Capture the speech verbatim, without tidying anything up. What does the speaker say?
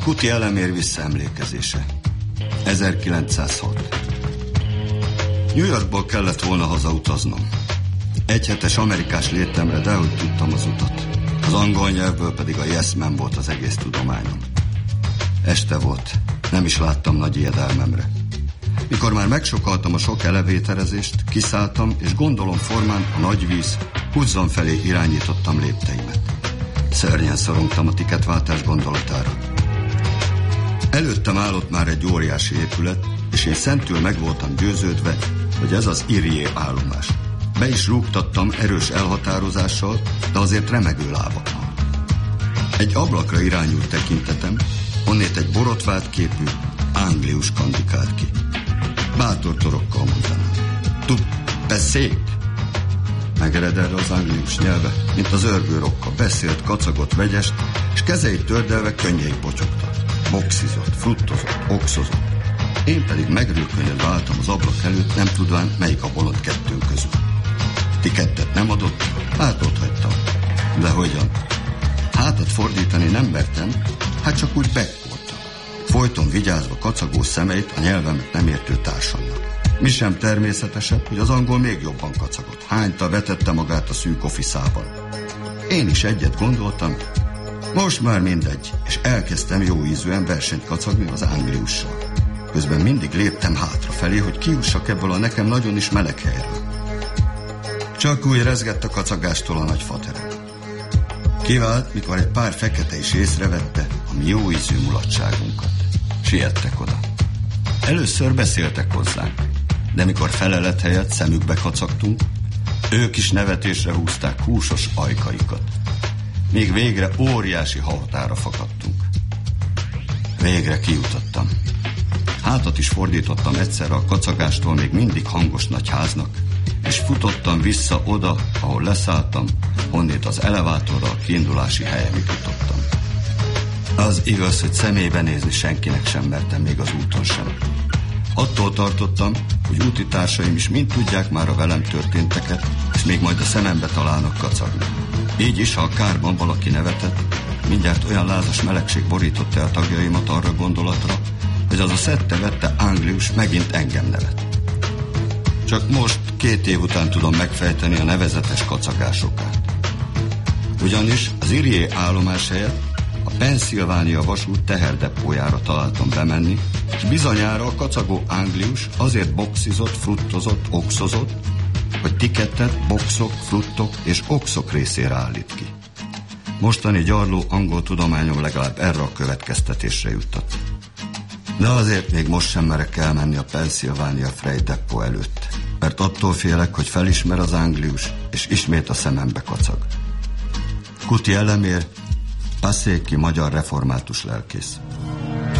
Kuti Elemér visszaemlékezése. ezerkilencszázhat. New Yorkból kellett volna hazautaznom. Egyhetes amerikás létemre, de hogy tudtam az utat. Az angol nyelvből pedig a yes man volt az egész tudományom. Este volt, nem is láttam nagy ijedelmemre. Mikor már megsokaltam a sok elevéterezést, kiszálltam, és gondolom formán a nagy víz Hudson felé irányítottam lépteimet. Szörnyen szorongtam a tiketváltás gondolatára. Előttem állott már egy óriási épület, és én szentül meg voltam győződve, hogy ez az Erie állomás. Be is rúgtattam erős elhatározással, de azért remegő lábaknál. Egy ablakra irányult tekintetem, onnét egy borotvált képű Anglius kandikált ki. Bátor torokkal mondanám. Tu, ez szép! Megered erre az Anglius nyelve, mint az örgőrokka, beszélt, kacagott, vegyest, és kezeit tördelve könnyeit bocsogtat. Boxizott, fruttozott, oxozott. Én pedig megrőkönyödve álltam az ablak előtt, nem tudván, melyik a bolond kettőnk közül. Tikettet nem adott, hát ott hagytam. De hogyan? Hátat fordítani nem mertem, hát csak úgy bekkortam. Folyton vigyázva kacagó szemeit a nyelvemet nem értő társamnak. Mi sem természetesebb, hogy az angol még jobban kacagott. Hányta vetette magát a szűk offiszában. Én is egyet gondoltam, most már mindegy, és elkezdtem jó ízűen versenyt kacagni az Angliussal. Közben mindig léptem hátrafelé, hogy kijussak ebből a nekem nagyon is meleg helyről. Csak úgy rezgett a kacagástól a nagy faterem. Kivált, mikor egy pár fekete is észrevette a mi jó ízű mulatságunkat. Siettek oda. Először beszéltek hozzánk, de mikor felelet helyett szemükbe kacagtunk, ők is nevetésre húzták húsos ajkaikat. Míg végre óriási határa fakadtunk. Végre kijutottam. Hátat is fordítottam egyszerre a kacagástól még mindig hangos nagy háznak, és futottam vissza oda, ahol leszálltam, honnét az elevátorral kiindulási helyemig jutottam. Az igaz, hogy szemébe nézni senkinek sem mertem, még az úton sem. Attól tartottam, hogy útitársaim is mind tudják már a velem történteket, és még majd a szemembe találnak kacagni. Így is, ha a kárban valaki nevetett, mindjárt olyan lázas melegség borította el tagjaimat arra gondolatra, hogy az a szedte-vette Anglius megint engem nevet. Csak most, két év után tudom megfejteni a nevezetes kacagásokát. Ugyanis az Erie állomás helyett a Pennsylvania vasút teherdepójára találtam bemenni, és bizonyára a kacagó Anglius azért boxizott, fruttozott, oxozott, hogy tikettet boxok, fruttok és oxok részére állít ki. Mostani gyarló angol tudományom legalább erre a következtetésre juttat. De azért még most sem merek elmenni a Pennsylvania Freight Depot előtt, mert attól félek, hogy felismer az Anglius, és ismét a szemembe kacag. Kuti Elemér, passzéki magyar református lelkész.